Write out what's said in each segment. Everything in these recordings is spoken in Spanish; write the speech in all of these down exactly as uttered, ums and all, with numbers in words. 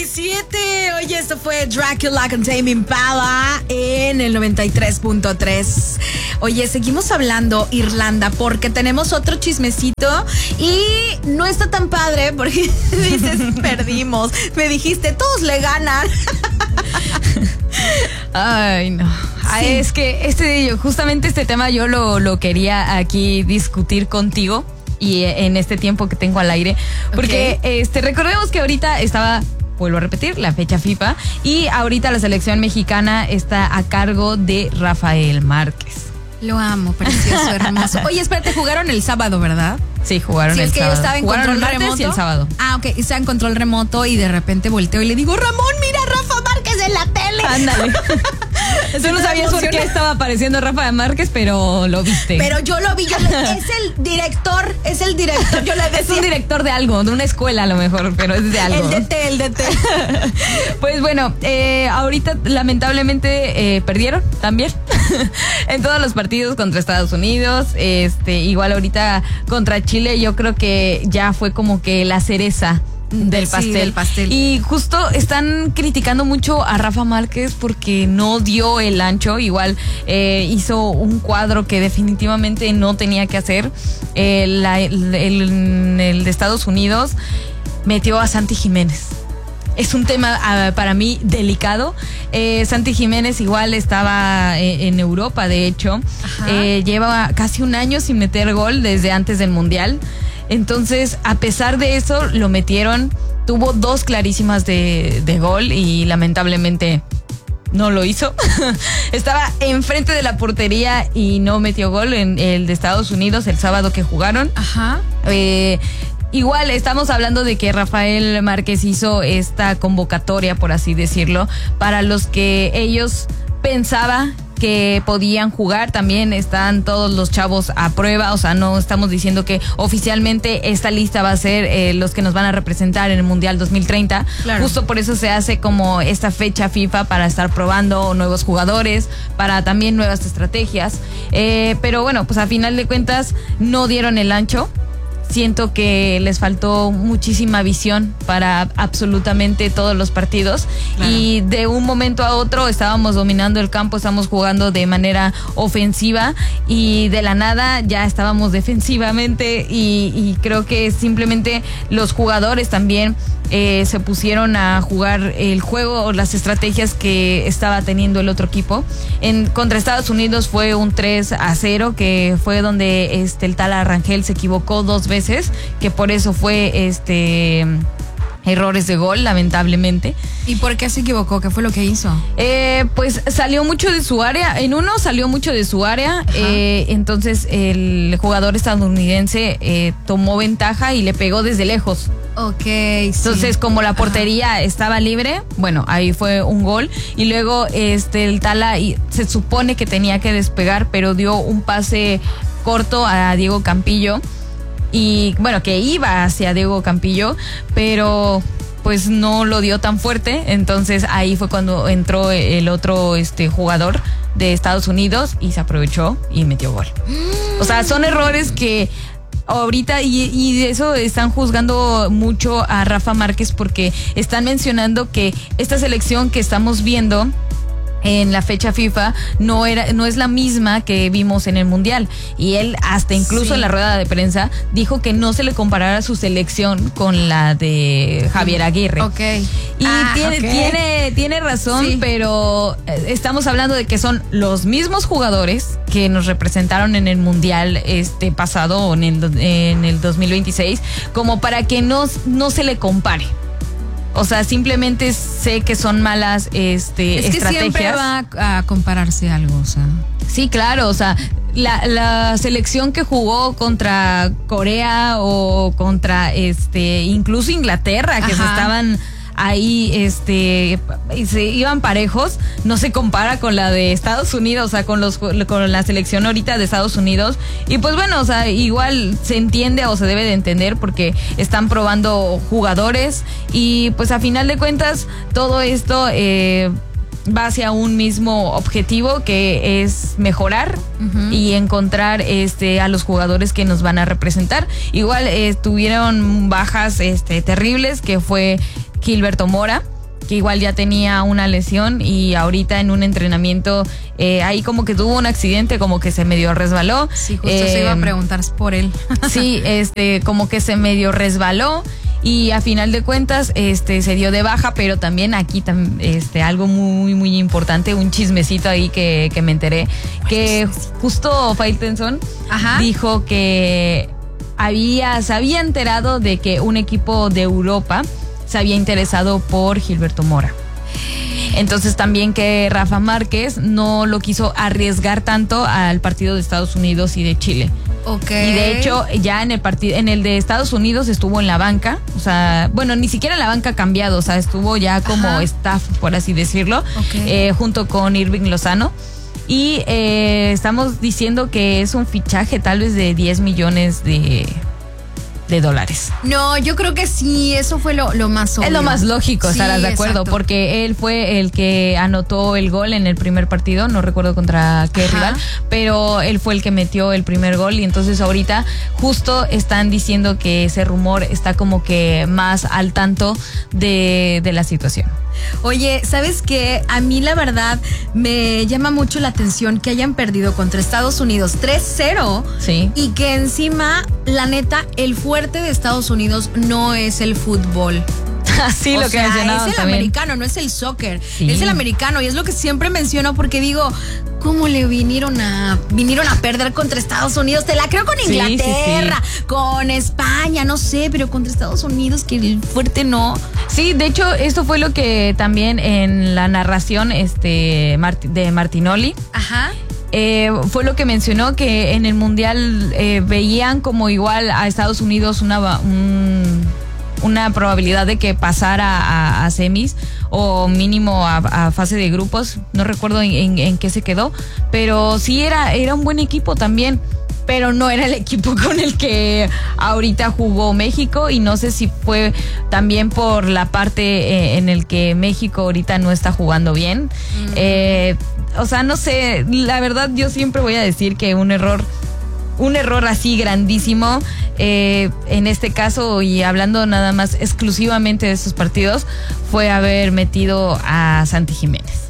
y siete. Oye, esto fue Dracula con Tame Impala en el noventa y tres punto tres. Oye, seguimos hablando Irlanda porque tenemos otro chismecito y no está tan padre porque dices, perdimos. Me dijiste, todos le ganan. Ay, no. Sí. Es que este, justamente este tema yo lo, lo quería aquí discutir contigo y en este tiempo que tengo al aire. Porque okay. este, recordemos que ahorita estaba, vuelvo a repetir, la fecha FIFA y ahorita la selección mexicana está a cargo de Rafael Márquez. Lo amo, precioso, hermoso. Oye, espérate, jugaron el sábado, ¿verdad? Sí, jugaron sí, el es que sábado. Yo estaba en jugaron control el remoto. Y el sábado. Ah, ok, estaba en control remoto y de repente volteo y le digo, Ramón, mira a Rafa Márquez en la tele. Ándale. Tú no sabías por qué estaba apareciendo Rafa Márquez, pero lo viste. Pero yo lo vi, yo le, es el director, es el director, yo le decía. Es un director de algo, de una escuela a lo mejor, pero es de algo. El D T, el D T. Pues bueno, eh, ahorita lamentablemente eh, perdieron también en todos los partidos contra Estados Unidos, este, igual ahorita contra Chile, yo creo que ya fue como que la cereza del pastel. Sí, del pastel. Y justo están criticando mucho a Rafa Márquez porque no dio el ancho. Igual eh, hizo un cuadro que definitivamente no tenía que hacer. Eh, la, el, el, el de Estados Unidos metió a Santi Jiménez. Es un tema uh, para mí delicado. Eh, Santi Jiménez igual estaba eh, en Europa, de hecho. Eh, lleva casi un año sin meter gol desde antes del Mundial. Entonces, a pesar de eso, lo metieron. Tuvo dos clarísimas de, de gol y lamentablemente no lo hizo. Estaba enfrente de la portería y no metió gol en el de Estados Unidos el sábado que jugaron. Ajá. Eh, igual estamos hablando de que Rafael Márquez hizo esta convocatoria, por así decirlo, para los que ellos pensaban que podían jugar. También están todos los chavos a prueba, o sea, no estamos diciendo que oficialmente esta lista va a ser eh, los que nos van a representar en el Mundial dos mil treinta. Claro. Justo por eso se hace como esta fecha FIFA para estar probando nuevos jugadores, para también nuevas estrategias. Eh, pero bueno, pues a final de cuentas no dieron el ancho. Siento que les faltó muchísima visión para absolutamente todos los partidos. Claro. Y de un momento a otro estábamos dominando el campo, estábamos jugando de manera ofensiva y de la nada ya estábamos defensivamente y, y creo que simplemente los jugadores también eh, se pusieron a jugar el juego o las estrategias que estaba teniendo el otro equipo. En, contra Estados Unidos fue un tres a cero, que fue donde este, el tal Rangel se equivocó dos veces. Que por eso fue este errores de gol, lamentablemente. ¿Y por qué se equivocó? ¿Qué fue lo que hizo? Eh, pues salió mucho de su área. En uno salió mucho de su área. Eh, entonces el jugador estadounidense eh, tomó ventaja y le pegó desde lejos. Ok, entonces sí. Como la portería Ajá. estaba libre, bueno, ahí fue un gol. Y luego este el Tala y se supone que tenía que despegar, pero dio un pase corto a Diego Campillo. Y bueno, que iba hacia Diego Campillo, pero pues no lo dio tan fuerte. Entonces ahí fue cuando entró el otro este jugador de Estados Unidos y se aprovechó y metió gol. O sea, son errores que ahorita y, y de eso están juzgando mucho a Rafa Márquez porque están mencionando que esta selección que estamos viendo en la fecha FIFA no era no es la misma que vimos en el Mundial. Y él hasta incluso sí. en la rueda de prensa dijo que no se le comparara su selección con la de Javier Aguirre. Ok. Y ah, tiene, okay. tiene, tiene razón, sí. pero estamos hablando de que son los mismos jugadores que nos representaron en el Mundial este pasado, en el, en el dos mil veintiséis, como para que no, no se le compare. O sea, simplemente sé que son malas este, es que estrategias. Siempre va a, a compararse algo, o sea. Sí, claro, o sea, la, la selección que jugó contra Corea o contra este, incluso Inglaterra, que Ajá. se estaban ahí este y se iban parejos, no se compara con la de Estados Unidos, o sea, con los con la selección ahorita de Estados Unidos. Y pues bueno, o sea, igual se entiende o se debe de entender porque están probando jugadores y pues a final de cuentas todo esto eh, va hacia un mismo objetivo, que es mejorar uh-huh. y encontrar este a los jugadores que nos van a representar. Igual eh, tuvieron bajas este terribles, que fue Gilberto Mora, que igual ya tenía una lesión y ahorita en un entrenamiento eh, ahí como que tuvo un accidente, como que se medio resbaló. Sí, justo eh, se iba a preguntar por él. Sí, este, como que se medio resbaló y a final de cuentas este se dio de baja, pero también aquí tam, este algo muy muy importante, un chismecito ahí que, que me enteré, que justo Faitelson dijo que había se había enterado de que un equipo de Europa se había interesado por Gilberto Mora. Entonces también que Rafa Márquez no lo quiso arriesgar tanto al partido de Estados Unidos y de Chile. Okay. Y de hecho ya en el partido, en el de Estados Unidos estuvo en la banca, o sea, bueno, ni siquiera en la banca cambiado, o sea, estuvo ya como Ajá. staff, por así decirlo, okay. eh, junto con Irving Lozano. Y eh, estamos diciendo que es un fichaje tal vez de diez millones de... de dólares. No, yo creo que sí, eso fue lo, lo más obvio. Es lo más lógico, sí, estarás de acuerdo, exacto. Porque él fue el que anotó el gol en el primer partido, no recuerdo contra qué Ajá. rival, pero él fue el que metió el primer gol y entonces ahorita justo están diciendo que ese rumor está como que más al tanto de, de la situación. Oye, ¿sabes qué? A mí la verdad me llama mucho la atención que hayan perdido contra Estados Unidos tres cero. Sí. Y que encima, la neta, el fuerte de Estados Unidos no es el fútbol. Sí, o lo sea, que mencionaba es el también. americano, no es el soccer. Sí. Es el americano y es lo que siempre menciono porque digo, ¿cómo le vinieron a vinieron a perder contra Estados Unidos? Te la creo con Inglaterra, sí, sí, sí. con España, no sé, pero contra Estados Unidos que el fuerte no. Sí, de hecho, esto fue lo que también en la narración este de Martinoli. Ajá. Eh, fue lo que mencionó, que en el Mundial eh, veían como igual a Estados Unidos una un, una probabilidad de que pasara a, a semis o mínimo a, a fase de grupos. No recuerdo en, en, en qué se quedó, pero sí era, era un buen equipo también. Pero no era el equipo con el que ahorita jugó México y no sé si fue también por la parte eh, en el que México ahorita no está jugando bien. Mm. Eh, o sea, no sé, la verdad yo siempre voy a decir que un error, un error así grandísimo, eh, en este caso y hablando nada más exclusivamente de estos partidos, fue haber metido a Santi Jiménez.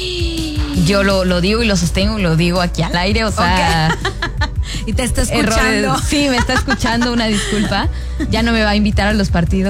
Yo lo, lo digo y lo sostengo y lo digo aquí al aire, o sea... Okay. Y te está escuchando. Errores. Sí, me está escuchando, una disculpa. Ya no me va a invitar a los partidos.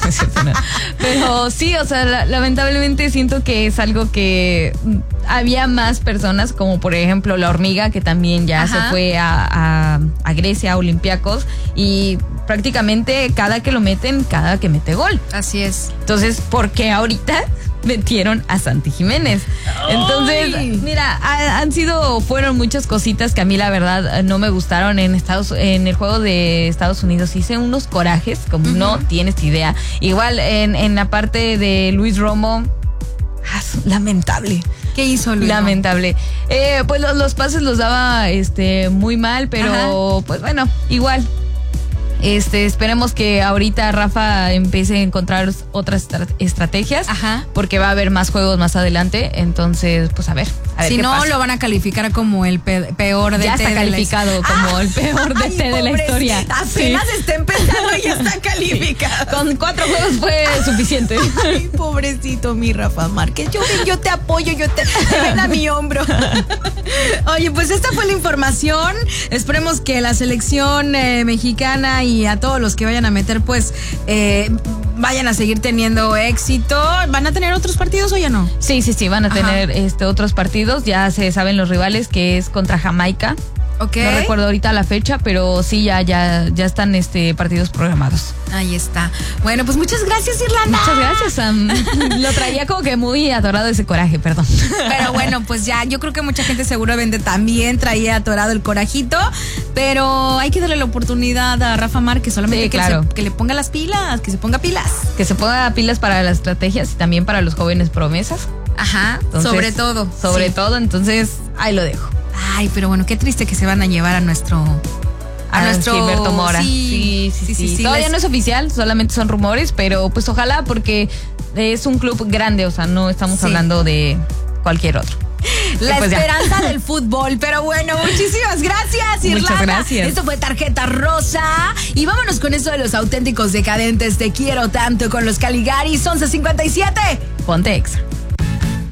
Pero sí, o sea, la, lamentablemente siento que es algo que había más personas, como por ejemplo la Hormiga, que también ya Ajá. se fue a, a, a Grecia, a Olympiacos, y prácticamente cada que lo meten, cada que mete gol. Así es. Entonces, ¿por qué ahorita metieron a Santi Jiménez? Entonces, ¡ay! Mira, ha, han sido, fueron muchas cositas que a mí la verdad no me gustaron en Estados, en el juego de Estados Unidos. Hice unos corajes, como uh-huh. no tienes idea. Igual en, en la parte de Luis Romo, ah, lamentable. ¿Qué hizo Luis? Lamentable. Eh, pues los, los pases los daba este muy mal, pero Ajá. pues bueno, igual. Este, esperemos que ahorita Rafa empiece a encontrar otras estra- estrategias, Ajá. porque va a haber más juegos más adelante, entonces, pues a ver. A ver si qué no, pasa. Lo van a calificar como el pe- peor D T. Ya está de calificado la... como ah, el peor D T ay, de la historia. Apenas sí. está empezando y ya está calificado. Sí. Con cuatro juegos fue suficiente. Ay, pobrecito mi Rafa Márquez. Yo, yo te apoyo, yo te, te ven a mi hombro. Oye, pues esta fue la información. Esperemos que la selección eh, mexicana y a todos los que vayan a meter, pues, eh, vayan a seguir teniendo éxito. ¿Van a tener otros partidos o ya no? Sí, sí, sí, van a Ajá. tener este otros partidos. Ya se saben los rivales, que es contra Jamaica. Okay. No recuerdo ahorita la fecha, pero sí, ya, ya, ya están este partidos programados. Ahí está. Bueno, pues muchas gracias, Irlanda. Muchas gracias, Sam. Lo traía como que muy atorado ese coraje, perdón. Pero bueno, pues ya, yo creo que mucha gente seguramente también traía atorado el corajito, pero hay que darle la oportunidad a Rafa Márquez, solamente sí, que, claro. se, que le ponga las pilas, que se ponga pilas. Que se ponga pilas para las estrategias y también para los jóvenes promesas. Ajá, entonces, sobre todo. Sobre sí. todo, entonces, ahí lo dejo. Ay, pero bueno, qué triste que se van a llevar a nuestro... A, a nuestro Gilberto Mora. Sí, sí, sí. sí, sí, sí Todavía les... no es oficial, solamente son rumores, pero pues ojalá, porque es un club grande, o sea, no estamos sí. hablando de cualquier otro. La pues esperanza del fútbol. Pero bueno, muchísimas gracias, Irlanda. Muchas gracias. Esto fue Tarjeta Rosa. Y vámonos con eso de los auténticos decadentes. Te quiero tanto con los Caligaris. once cincuenta y siete. Ponte Exa.